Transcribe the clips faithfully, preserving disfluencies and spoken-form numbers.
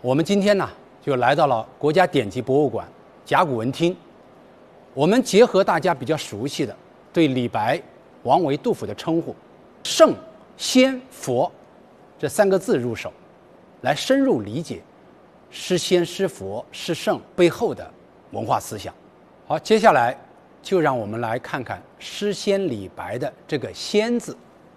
我们今天呢，就来到了国家典籍博物馆甲骨文厅。我们结合大家比较熟悉的对李白、王维、杜甫的称呼“圣、仙、佛”这三个字入手，来深入理解诗仙、诗佛、诗圣背后的文化思想。好，接下来就让我们来看看诗仙李白的这个“仙”字。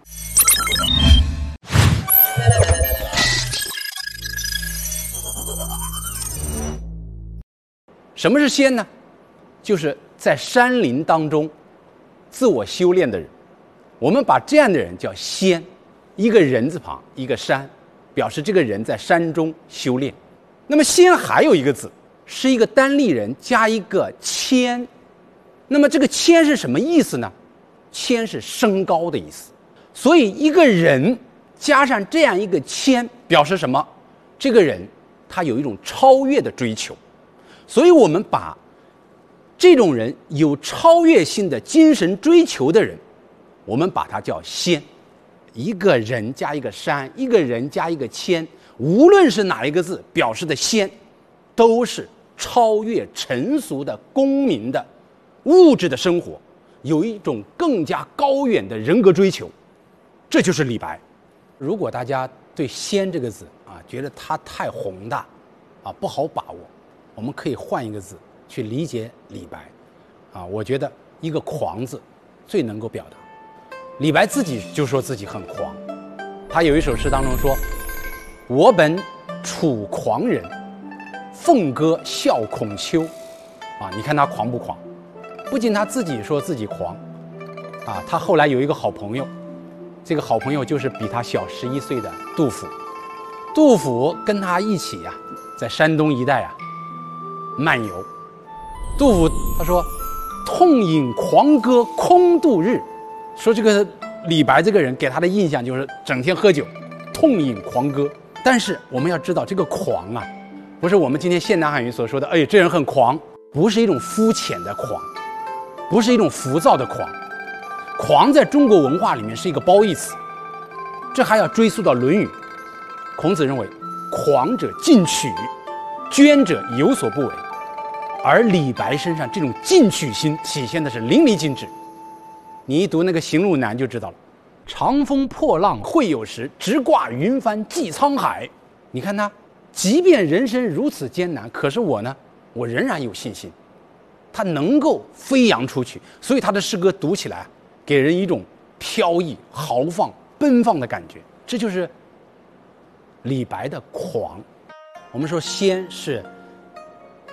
什么是仙呢？就是在山林当中自我修炼的人。我们把这样的人叫仙，一个人字旁，一个山，表示这个人在山中修炼。那么仙还有一个字，是一个单立人加一个谦。那么这个谦是什么意思呢？谦是升高的意思。所以一个人加上这样一个谦，表示什么？这个人他有一种超越的追求。所以我们把这种人有超越性的精神追求的人，我们把他叫仙。一个人加一个山，一个人加一个谦，无论是哪一个字表示的仙，都是超越尘俗的公民的物质的生活，有一种更加高远的人格追求。这就是李白。如果大家对仙这个字啊觉得它太宏大啊不好把握，我们可以换一个字去理解李白啊，我觉得一个狂字最能够表达。李白自己就说自己很狂，他有一首诗当中说：“我本楚狂人，凤歌笑孔丘。”啊，你看他狂不狂？不仅他自己说自己狂，啊，他后来有一个好朋友，这个好朋友就是比他小十一岁的杜甫。杜甫跟他一起呀、啊，在山东一带啊漫游。杜甫他说：“痛饮狂歌空度日。”说这个李白这个人给他的印象就是整天喝酒，痛饮狂歌。但是我们要知道，这个狂啊，不是我们今天现代汉语所说的，哎，这人很狂，不是一种肤浅的狂，不是一种浮躁的狂。狂在中国文化里面是一个褒义词，这还要追溯到《论语》。孔子认为，狂者进取，捐者有所不为。而李白身上这种进取心体现的是淋漓尽致。你一读那个《行路难》就知道了，长风破浪会有时，直挂云帆济沧海。你看他，即便人生如此艰难，可是我呢，我仍然有信心，他能够飞扬出去。所以他的诗歌读起来给人一种飘逸、豪放、奔放的感觉。这就是李白的狂。我们说仙是